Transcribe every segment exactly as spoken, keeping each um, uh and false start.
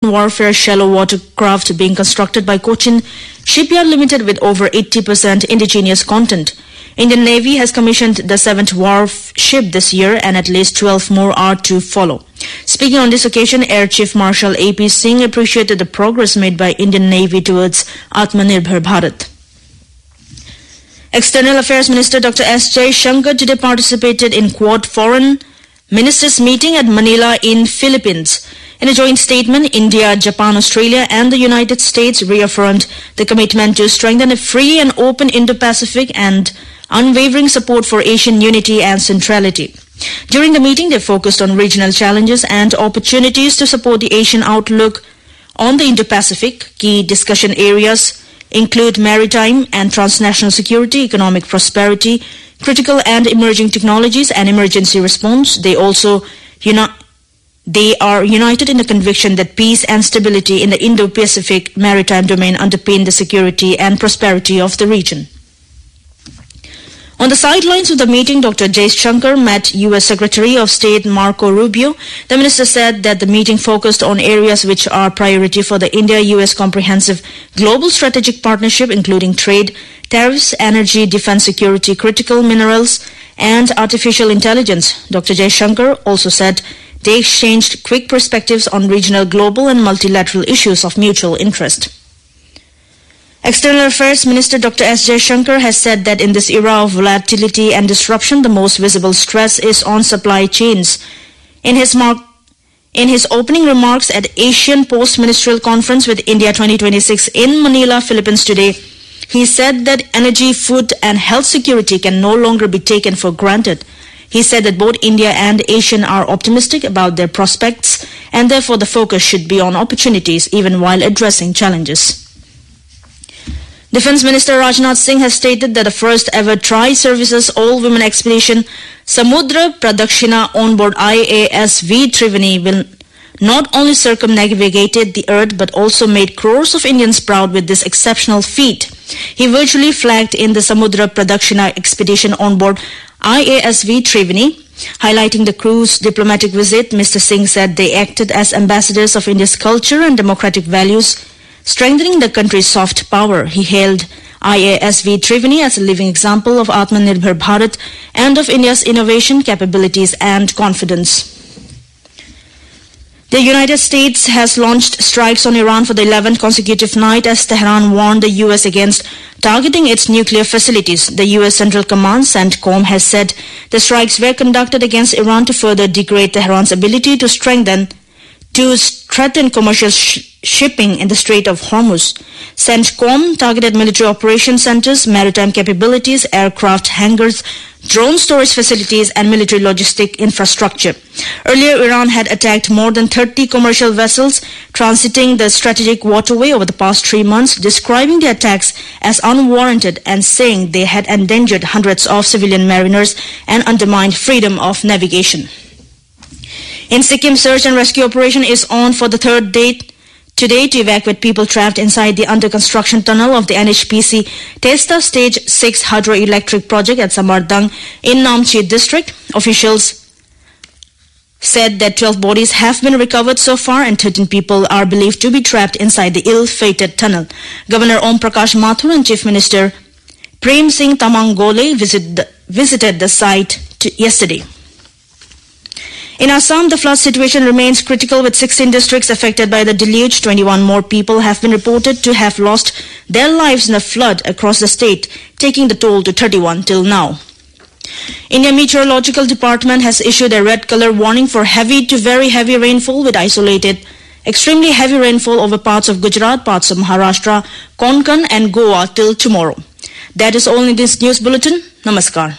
warfare shallow watercraft being constructed by Cochin Shipyard Limited with over eighty percent indigenous content. Indian Navy has commissioned the seventh warship this year and at least twelve more are to follow. Speaking on this occasion, Air Chief Marshal A P Singh appreciated the progress made by Indian Navy towards Atmanirbhar Bharat. External Affairs Minister Doctor S J Shankar today participated in Quad Foreign Ministers meeting at Manila in Philippines. In a joint statement, India, Japan, Australia and the United States reaffirmed the commitment to strengthen a free and open Indo-Pacific and unwavering support for Asian unity and centrality. During the meeting, they focused on regional challenges and opportunities to support the Asian outlook on the Indo-Pacific. Key discussion areas include maritime and transnational security, economic prosperity, critical and emerging technologies, and emergency response. They also uni- they are united in the conviction that peace and stability in the Indo-Pacific maritime domain underpin the security and prosperity of the region. On the sidelines of the meeting, Doctor J. Shankar met U S Secretary of State Marco Rubio. The minister said that the meeting focused on areas which are priority for the India-U S comprehensive global strategic partnership, including trade, tariffs, energy, defense security, critical minerals, and artificial intelligence. Doctor J. Shankar also said they exchanged quick perspectives on regional, global, and multilateral issues of mutual interest. External Affairs Minister Doctor S J Shankar has said that in this era of volatility and disruption, the most visible stress is on supply chains. In his, mark, in his opening remarks at Asian Post-Ministerial Conference with India twenty twenty-six in Manila, Philippines today, he said that energy, food and health security can no longer be taken for granted. He said that both India and Asian are optimistic about their prospects and therefore the focus should be on opportunities even while addressing challenges. Defence Minister Rajnath Singh has stated that the first ever tri-services all-women expedition Samudra Pradakshina on board I A S V Triveni will not only circumnavigated the earth but also made crores of Indians proud with this exceptional feat. He virtually flagged in the Samudra Pradakshina expedition on board I A S V Triveni. Highlighting the crew's diplomatic visit, Mister Singh said they acted as ambassadors of India's culture and democratic values, strengthening the country's soft power. He hailed I A S V Triveni as a living example of Atmanirbhar Bharat and of India's innovation, capabilities and confidence. The United States has launched strikes on Iran for the eleventh consecutive night as Tehran warned the U S against targeting its nuclear facilities. The U S Central Command, CENTCOM, has said the strikes were conducted against Iran to further degrade Tehran's ability to strengthen to threaten commercial sh- shipping in the Strait of Hormuz. CENTCOM targeted military operation centers, maritime capabilities, aircraft hangars, drone storage facilities, and military logistic infrastructure. Earlier, Iran had attacked more than thirty commercial vessels transiting the strategic waterway over the past three months, describing the attacks as unwarranted and saying they had endangered hundreds of civilian mariners and undermined freedom of navigation. In Sikkim, search and rescue operation is on for the third day today to evacuate people trapped inside the under-construction tunnel of the N H P C Testa Stage six hydroelectric project at Samardang in Namchi district. Officials said that twelve bodies have been recovered so far and thirteen people are believed to be trapped inside the ill-fated tunnel. Governor Om Prakash Mathur and Chief Minister Prem Singh Tamang Gole visit the, visited the site to yesterday. In Assam, the flood situation remains critical with sixteen districts affected by the deluge. twenty-one more people have been reported to have lost their lives in a flood across the state, taking the toll to thirty-one till now. India Meteorological Department has issued a red color warning for heavy to very heavy rainfall with isolated extremely heavy rainfall over parts of Gujarat, parts of Maharashtra, Konkan and Goa till tomorrow. That is all in this news bulletin. Namaskar.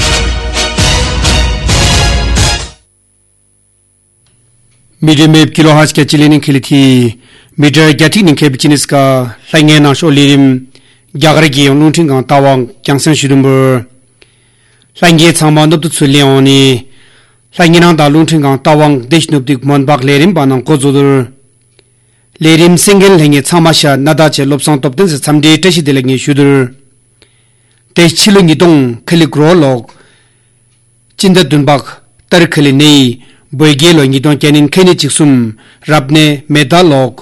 Medium wave kilohertz ke chilini khiliti meter getting in kebichinis ka langena sholim jagragi onunting ga tawang kyangsan shudumber langye chamandop tu chulioni langena da lunting ga tawang deshnupdik monbak lerim banang kozudur lerim single lange chamasha nada che lopsang topden se samde tashi delange shudur te chilungi dong khilikro log chinda dunbak tar khilini Boygelo ngi don kenin keni chiksum rabne medalok